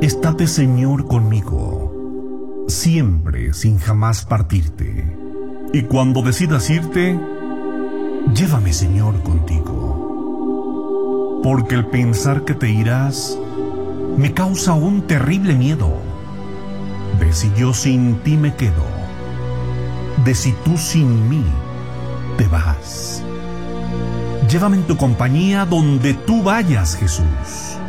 Estate, Señor, conmigo, siempre sin jamás partirte. Y cuando decidas irte, llévame, Señor, contigo. Porque el pensar que te irás me causa un terrible miedo de si yo sin ti me quedo, de si tú sin mí te vas. Llévame en tu compañía donde tú vayas, Jesús.